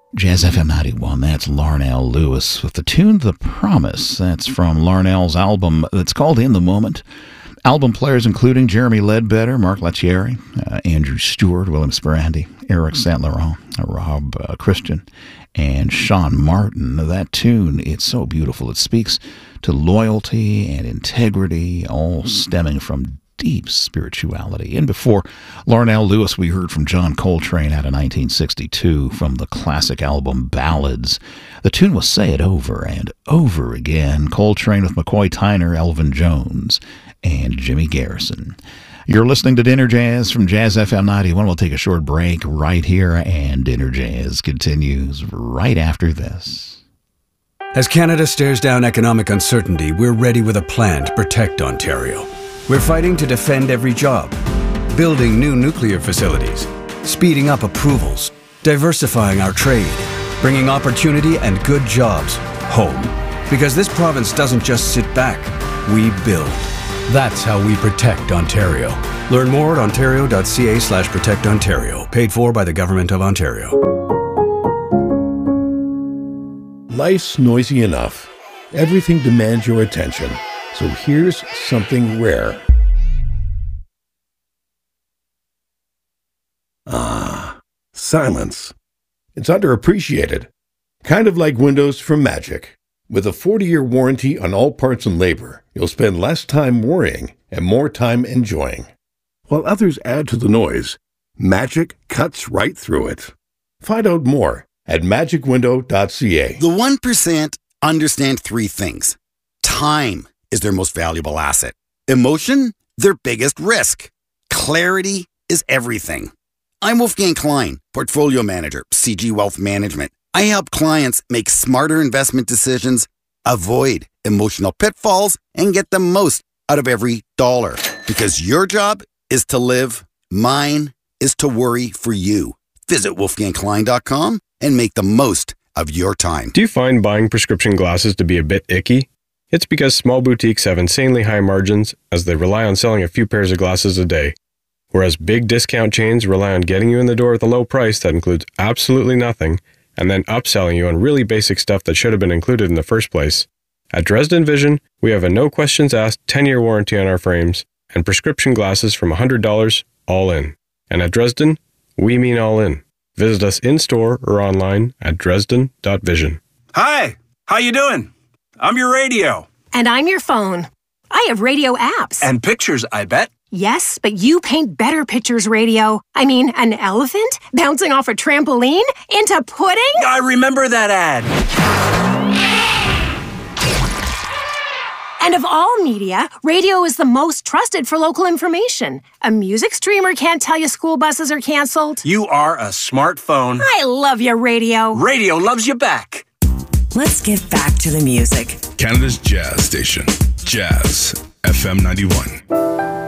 Jazz FM 91, that's Larnell Lewis with the tune The Promise. That's from Larnell's album that's called In the Moment. Album players including Jeremy Ledbetter, Mark Lettieri, Andrew Stewart, William Sperandi, Eric St. Laurent, Rob Christian, and Sean Martin. That tune, it's so beautiful. It speaks to loyalty and integrity, all stemming from deep spirituality. And before Larnell Lewis, we heard from John Coltrane out of 1962 from the classic album Ballads. The tune was Say It Over and Over Again. Coltrane with McCoy Tyner, Elvin Jones, and Jimmy Garrison. You're listening to Dinner Jazz from Jazz FM 91. We'll take a short break right here, and Dinner Jazz continues right after this. As Canada stares down economic uncertainty, we're ready with a plan to protect Ontario. We're fighting to defend every job, building new nuclear facilities, speeding up approvals, diversifying our trade, bringing opportunity and good jobs home. Because this province doesn't just sit back, we build. That's how we protect Ontario. Learn more at ontario.ca/protectontario. Paid for by the Government of Ontario. Life's noisy enough. Everything demands your attention. So here's something rare. Silence. It's underappreciated. Kind of like Windows from Magic. With a 40-year warranty on all parts and labor, you'll spend less time worrying and more time enjoying. While others add to the noise, Magic cuts right through it. Find out more at magicwindow.ca. The 1% understand three things. Time is their most valuable asset. Emotion, their biggest risk. Clarity is everything. I'm Wolfgang Klein, Portfolio Manager, CG Wealth Management. I help clients make smarter investment decisions, avoid emotional pitfalls, and get the most out of every dollar. Because your job is to live, mine is to worry for you. Visit wolfgangklein.com and make the most of your time. Do you find buying prescription glasses to be a bit icky? It's because small boutiques have insanely high margins as they rely on selling a few pairs of glasses a day, whereas big discount chains rely on getting you in the door with a low price that includes absolutely nothing and then upselling you on really basic stuff that should have been included in the first place. At Dresden Vision, we have a no questions asked 10-year warranty on our frames and prescription glasses from $100 all in. And at Dresden, we mean all in. Visit us in-store or online at dresden.vision. Hi, how you doing? I'm your radio. And I'm your phone. I have radio apps. And pictures, I bet. Yes, but you paint better pictures, radio. I mean, an elephant bouncing off a trampoline into pudding? I remember that ad. And of all media, radio is the most trusted for local information. A music streamer can't tell you school buses are canceled. You are a smartphone. I love your radio. Radio loves you back. Let's get back to the music. Canada's Jazz Station, Jazz FM 91.